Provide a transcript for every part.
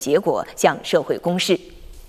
结果向社会公示。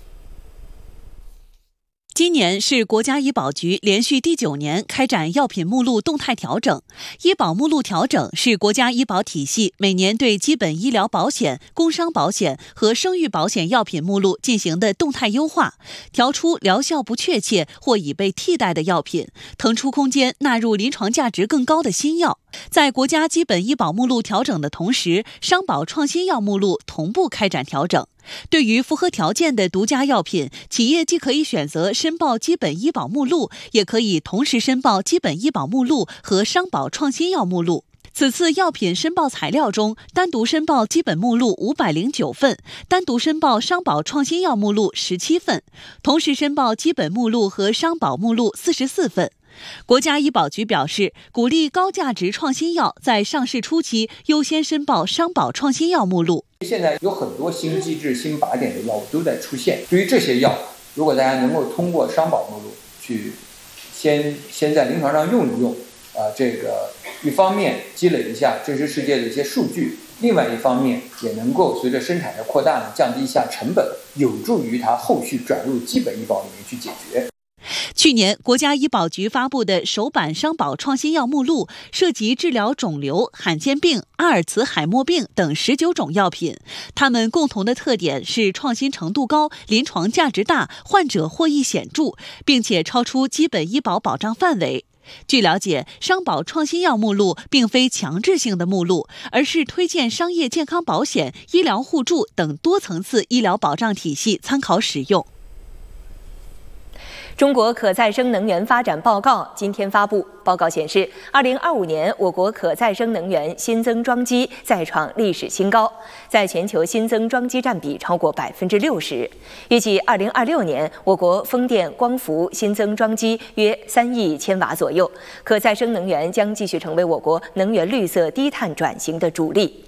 今年是国家医保局连续第9年开展药品目录动态调整。医保目录调整是国家医保体系每年对基本医疗保险、工伤保险和生育保险药品目录进行的动态优化，调出疗效不确切或已被替代的药品，腾出空间纳入临床价值更高的新药。在国家基本医保目录调整的同时，商保创新药目录同步开展调整。对于符合条件的独家药品，企业既可以选择申报基本医保目录，也可以同时申报基本医保目录和商保创新药目录。此次药品申报材料中，单独申报基本目录509份，单独申报商保创新药目录17份，同时申报基本目录和商保目录44份。国家医保局表示，鼓励高价值创新药在上市初期优先申报商保创新药目录。 现在有很多新机制、新靶点的药物都在出现。对于这些药，如果大家能够通过商保目录去先在临床上用一用，这个一方面积累一下真实世界的一些数据，另外一方面也能够随着生产的扩大呢，降低一下成本，有助于它后续转入基本医保里面去解决。 去年，国家医保局发布的首版商保创新药目录涉及治疗肿瘤、罕见病、阿尔茨海默病等19种药品，它们共同的特点是创新程度高、临床价值大、患者获益显著，并且超出基本医保保障范围。据了解，商保创新药目录并非强制性的目录，而是推荐商业健康保险、医疗互助等多层次医疗保障体系参考使用。 中国可再生能源发展报告今天发布。报告显示，2025年我国可再生能源新增装机再创历史新高，在全球新增装机占比超过60%。预计2026年，我国风电、光伏新增装机约3亿千瓦左右。可再生能源将继续成为我国能源绿色低碳转型的主力。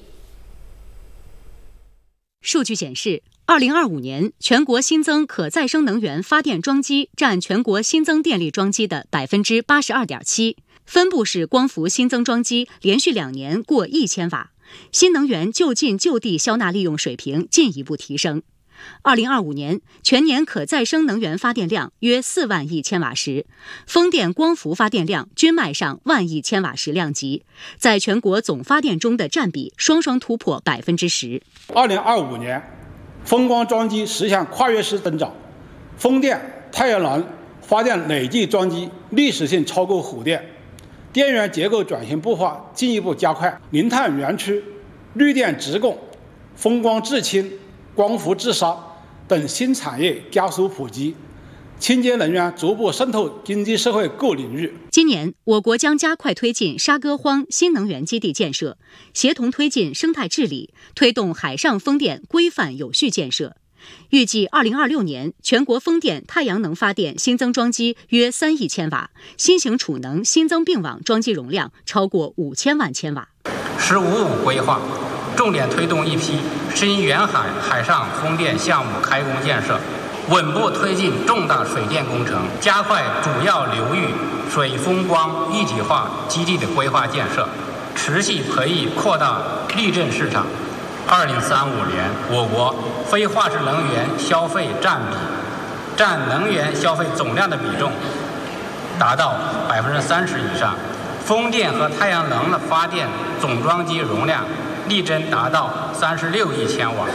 数据显示，2025年全国新增可再生能源发电装机占全国新增电力装机的82.7%，分布式光伏新增装机连续2年过1000瓦，新能源就近就地消纳利用水平进一步提升。2025年全年可再生能源发电量约4万亿千瓦时，风电、光伏发电量均迈上万亿千瓦时量级，在全国总发电中的占比双双突破10%。 2025年风光装机实现跨越式增长，风电、太阳能发电累计装机历史性超过火电，电源结构转型步伐进一步加快，零碳园区、绿电直供、风光制氢、光伏制沙等新产业加速普及，清洁能源逐步渗透经济社会各领域。 今年，我国将加快推进沙歌荒新能源基地建设，协同推进生态治理，推动海上风电规范有序建设。预计2026年，全国风电、太阳能发电新增装机约3亿千瓦，新型储能新增并网装机容量超过5000万千瓦。 “15+5”规划重点推动一批深远海海上风电项目开工建设，稳步推进重大水电工程，加快主要流域水风光一体化基地的规划建设，持续培育扩大绿电市场。2035年，我国非化石能源消费占能源消费总量的比重达到30%以上，风电和太阳能的发电总装机容量力争达到36亿千瓦。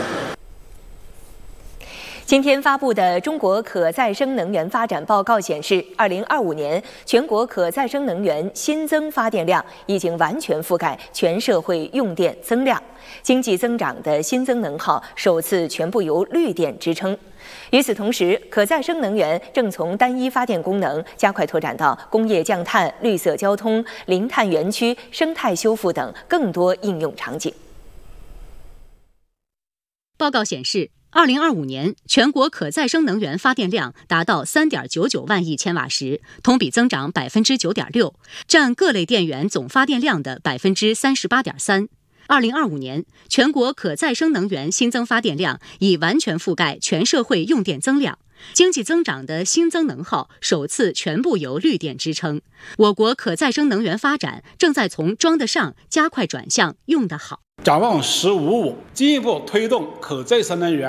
今天发布的中国可再生能源发展报告显示，2025年全国可再生能源新增发电量已经完全覆盖全社会用电增量，经济增长的新增能耗首次全部由绿电支撑。与此同时，可再生能源正从单一发电功能加快拓展到工业降碳、绿色交通、零碳园区、生态修复等更多应用场景。 报告显示，2025年全国可再生能源发电量达到3.99万亿千瓦时，同比增长9.6%，占各类电源总发电量的38.3%。2025年全国可再生能源新增发电量已完全覆盖全社会用电增量，经济增长的新增能耗首次全部由绿电支撑。我国可再生能源发展正在从装得上加快转向用得好。 展望“十五五”，进一步推动可再生能源